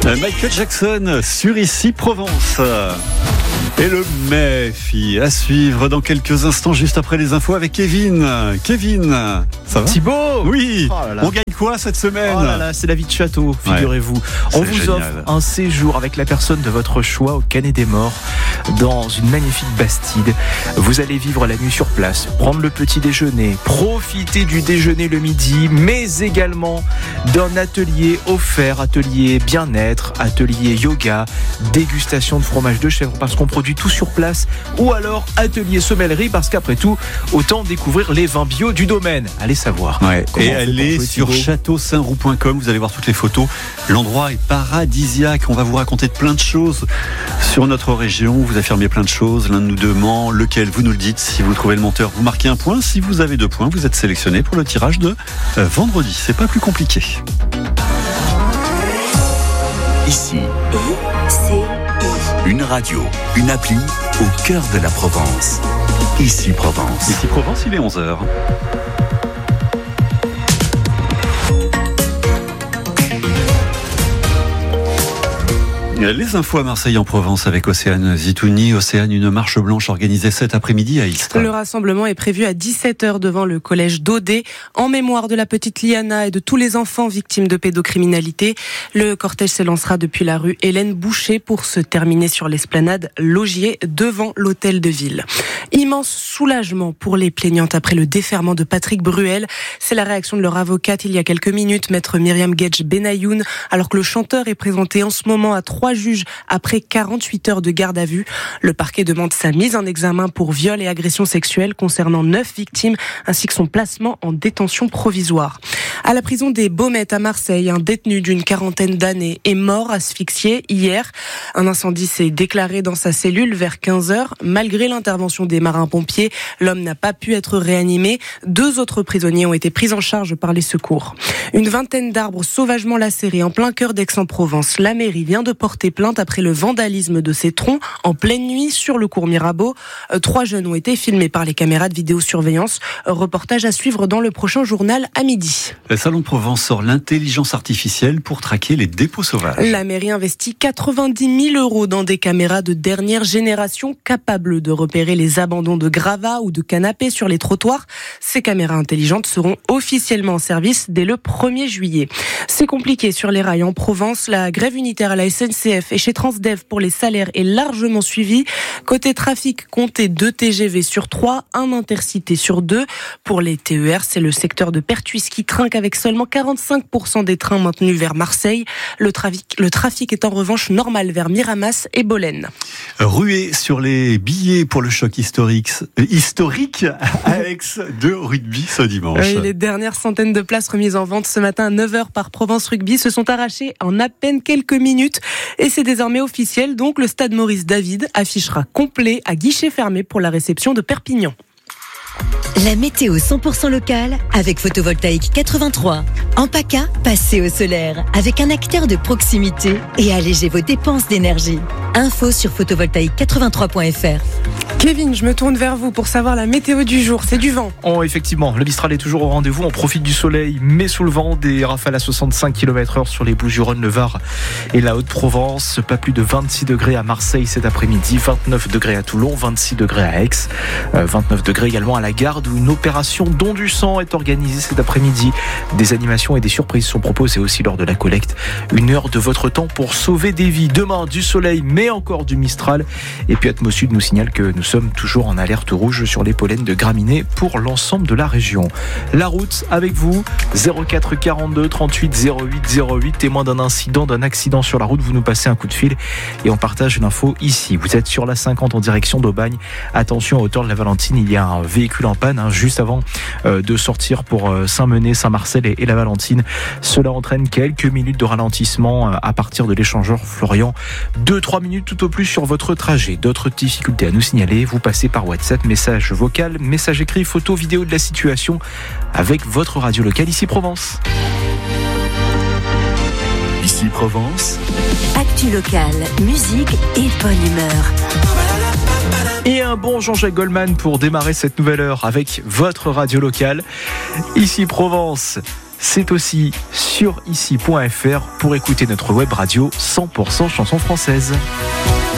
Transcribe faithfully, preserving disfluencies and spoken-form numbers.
Michael Jackson sur Ici Provence. Et le M E F I à suivre dans quelques instants, juste après les infos avec Kevin. Kevin, ça va? Thibaut. Oui. Oh là là. On gagne quoi cette semaine? Oh là là, c'est la vie de château, figurez-vous. Ouais, on vous génial. offre un séjour avec la personne de votre choix au Canet des Morts, dans une magnifique Bastide. Vous allez vivre la nuit sur place, prendre le petit déjeuner, profiter du déjeuner le midi, mais également d'un atelier offert, atelier bien-être, atelier yoga, dégustation de fromage de chèvre, parce qu'on produit tout sur place, ou alors atelier sommellerie, parce qu'après tout, autant découvrir les vins bio du domaine. Allez savoir. Ouais. Comment Et allez sur château saint roux point com, vous allez voir toutes les photos. L'endroit est paradisiaque. On va vous raconter plein de choses sur notre région. Vous affirmez plein de choses. L'un de nous demande lequel, vous nous le dites. Si vous trouvez le menteur, vous marquez un point. Si vous avez deux points, vous êtes sélectionné pour le tirage de euh, vendredi. C'est pas plus compliqué. Ici, une radio, une appli au cœur de la Provence. Ici Provence. Ici Provence, il est onze heures. Les infos à Marseille en Provence avec Océane Zitouni. Océane, une marche blanche organisée cet après-midi à Istres. Le rassemblement est prévu à dix-sept heures devant le collège d'Audet en mémoire de la petite Liana et de tous les enfants victimes de pédocriminalité. Le cortège s'élancera depuis la rue Hélène Boucher pour se terminer sur l'esplanade Logier devant l'hôtel de ville. Immense soulagement pour les plaignantes après le déferrement de Patrick Bruel. C'est la réaction de leur avocate il y a quelques minutes, maître Myriam Gedj Benayoun, alors que le chanteur est présenté en ce moment à trois juges après quarante-huit heures de garde à vue. Le parquet demande sa mise en examen pour viol et agression sexuelle concernant neuf victimes ainsi que son placement en détention provisoire. À la prison des Baumettes à Marseille, un détenu d'une quarantaine d'années est mort asphyxié hier. Un incendie s'est déclaré dans sa cellule vers quinze heures. Malgré l'intervention des marins-pompiers, l'homme n'a pas pu être réanimé. Deux autres prisonniers ont été pris en charge par les secours. Une vingtaine d'arbres sauvagement lacérés en plein cœur d'Aix-en-Provence. La mairie vient de porter plainte après le vandalisme de ces troncs en pleine nuit sur le cours Mirabeau. Trois jeunes ont été filmés par les caméras de vidéosurveillance. Reportage à suivre dans le prochain journal à midi. Le Salon de Provence sort l'intelligence artificielle pour traquer les dépôts sauvages. La mairie investit quatre-vingt-dix mille euros dans des caméras de dernière génération capables de repérer les abandons de gravats ou de canapés sur les trottoirs. Ces caméras intelligentes seront officiellement en service dès le premier juillet. C'est compliqué sur les rails en Provence. La grève unitaire à la S N C F et chez Transdev pour les salaires est largement suivie. Côté trafic, comptez deux T G V sur trois, un intercité sur deux. Pour les T E R, c'est le secteur de Pertuis qui trinque avec seulement quarante-cinq pour cent des trains maintenus vers Marseille. Le trafic, le trafic est en revanche normal vers Miramas et Bolène. Ruée sur les billets pour le choc historique, historique à Aix de rugby ce dimanche. Oui, les dernières centaines de places remises en vente ce matin à neuf heures par Provence Rugby se sont arrachées en à peine quelques minutes. Et c'est désormais officiel, donc le stade Maurice David affichera complet à guichet fermé pour la réception de Perpignan. La météo cent pour cent locale avec Photovoltaïque quatre-vingt-trois. En PACA, passez au solaire avec un acteur de proximité et allégez vos dépenses d'énergie. Info sur photovoltaïque quatre-vingt-trois point f r. Kevin, je me tourne vers vous pour savoir la météo du jour. C'est du vent. Oh, effectivement, le Mistral est toujours au rendez-vous. On profite du soleil, mais sous le vent, des rafales à soixante-cinq kilomètres heure sur les Bouches-du-Rhône, le Var et la Haute-Provence. Pas plus de vingt-six degrés à Marseille cet après-midi, vingt-neuf degrés à Toulon, vingt-six degrés à Aix, euh, vingt-neuf degrés également à la Garde où une opération don du sang est organisée cet après-midi. Des animations et des surprises sont proposées aussi lors de la collecte. Une heure de votre temps pour sauver des vies. Demain, du soleil, mais encore du Mistral. Et puis Atmosud nous signale que nous sommes toujours en alerte rouge sur les pollens de graminées pour l'ensemble de la région. La route avec vous, zéro quatre quarante-deux trente-huit zéro huit zéro huit, témoin d'un incident, d'un accident sur la route, vous nous passez un coup de fil et on partage l'info ici. Vous êtes sur la cinquante en direction d'Aubagne. Attention, à hauteur de la Valentine, il y a un véhicule en panne hein, juste avant euh, de sortir pour euh, Saint-Menet, Saint-Marcel et, et la Valentine. Cela entraîne quelques minutes de ralentissement euh, à partir de l'échangeur Florian. deux trois minutes tout au plus sur votre trajet. D'autres difficultés à nous signaler, vous passez par WhatsApp, message vocal, message écrit, photo, vidéo de la situation avec votre radio locale ici Provence. Ici Provence. Actu locale, musique et bonne humeur. Et un bon Jean-Jacques Goldman pour démarrer cette nouvelle heure avec votre radio locale. Ici Provence, C'est aussi sur ici point f r pour écouter notre web radio cent pour cent chansons françaises.